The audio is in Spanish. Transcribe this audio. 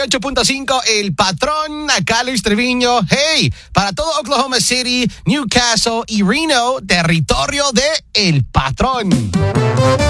98.5, El Patrón, acá Luis Treviño. Hey, para todo Oklahoma City, Newcastle y Reno, territorio de El Patrón.